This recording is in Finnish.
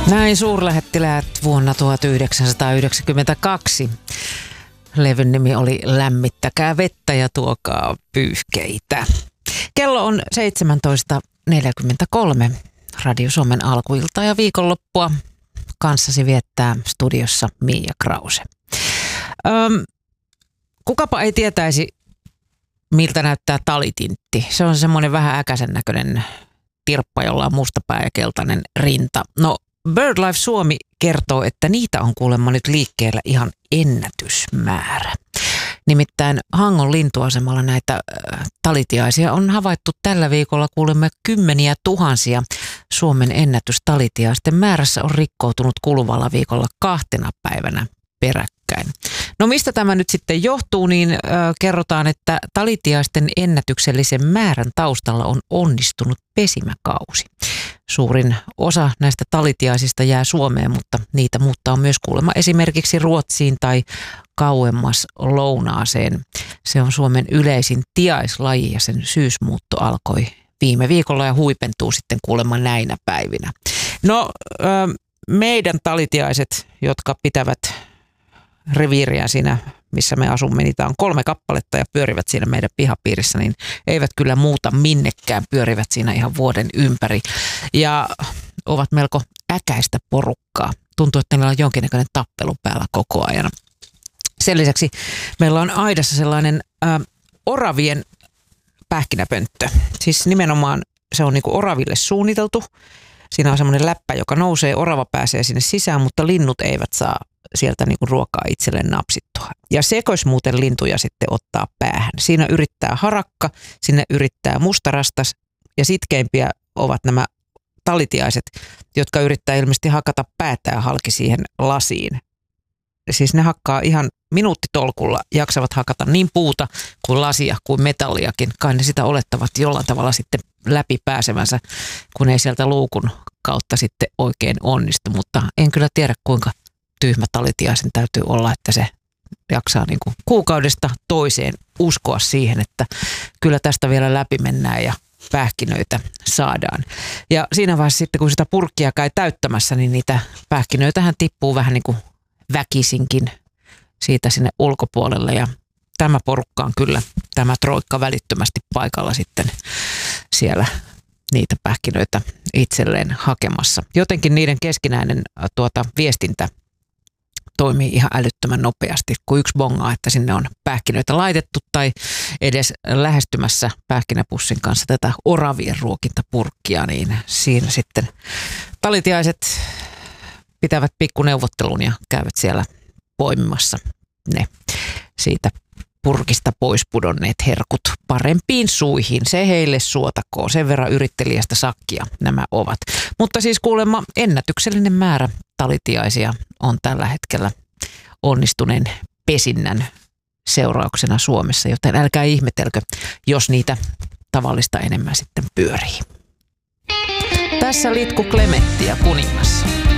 Näin suurlähettiläät vuonna 1992. Levyn nimi oli Lämmittäkää vettä ja tuokaa pyyhkeitä. Kello on 17.43. Radio Suomen alkuilta ja viikonloppua kanssasi viettää studiossa Miia Krause. Kukapa ei tietäisi, miltä näyttää talitintti. Se on semmoinen vähän äkäisen näköinen tirppa, jolla on musta pää ja keltainen rinta. No, BirdLife Suomi kertoo, että niitä on kuulemma nyt liikkeellä ihan ennätysmäärä. Nimittäin Hangon lintuasemalla näitä talitiaisia on havaittu tällä viikolla kuulemme kymmeniä tuhansia. Suomen ennätystalitiaisten määrässä on rikkoutunut kuluvalla viikolla 2 päivänä peräkkäin. No mistä tämä nyt sitten johtuu, niin kerrotaan, että talitiaisten ennätyksellisen määrän taustalla on onnistunut pesimäkausi. Suurin osa näistä talitiaisista jää Suomeen, mutta niitä muuttaa myös kuulemma esimerkiksi Ruotsiin tai kauemmas Lounaaseen. Se on Suomen yleisin tiaislaji ja sen syysmuutto alkoi viime viikolla ja huipentuu sitten kuulemma näinä päivinä. No meidän talitiaiset, jotka pitävät reviiriä siinä, missä me asumme, niitä on 3 kappaletta ja pyörivät siinä meidän pihapiirissä, niin eivät kyllä muuta minnekään, pyörivät siinä ihan vuoden ympäri ja ovat melko äkäistä porukkaa. Tuntuu, että niillä on jonkinnäköinen tappelu päällä koko ajan. Sen lisäksi meillä on aidassa sellainen oravien pähkinäpönttö. Siis nimenomaan se on niinku oraville suunniteltu. Siinä on semmoinen läppä, joka nousee, orava pääsee sinne sisään, mutta linnut eivät saa sieltä niinku ruokaa itselleen napsittua. Ja sekois muuten lintuja sitten ottaa päähän. Siinä yrittää harakka, sinne yrittää mustarastas ja sitkeimpiä ovat nämä talitiaiset, jotka yrittää ilmeisesti hakata päätään halki siihen lasiin. Siis ne hakkaa ihan minuuttitolkulla, jaksavat hakata niin puuta kuin lasia kuin metalliakin. Kai ne sitä olettavat jollain tavalla sitten läpi pääsevänsä, kun ei sieltä luukun kautta sitten oikein onnistu. Mutta en kyllä tiedä, kuinka tyhmä talitiaisen täytyy olla, että se jaksaa niin kuin kuukaudesta toiseen uskoa siihen, että kyllä tästä vielä läpi mennään ja pähkinöitä saadaan. Ja siinä vaiheessa sitten, kun sitä purkkia käy täyttämässä, niin niitä pähkinöitähän tippuu vähän niin kuin väkisinkin siitä sinne ulkopuolelle. Ja tämä porukka on kyllä, tämä troikka välittömästi paikalla sitten siellä niitä pähkinöitä itselleen hakemassa. Jotenkin niiden keskinäinen viestintä toimii ihan älyttömän nopeasti, kun yksi bongaa, että sinne on pähkinöitä laitettu tai edes lähestymässä pähkinäpussin kanssa tätä oravien ruokintapurkkia, niin siinä sitten talitiaiset pitävät pikkuneuvottelun ja käyvät siellä poimimassa ne siitä purkista pois pudonneet herkut parempiin suihin. Se heille suotakoon. Sen verran yrittelijästä sakkia nämä ovat. Mutta siis kuulemma ennätyksellinen määrä talitiaisia on tällä hetkellä onnistuneen pesinnän seurauksena Suomessa, joten älkää ihmetelkö, jos niitä tavallista enemmän sitten pyörii. Tässä Litku Klemetti ja Kuningas.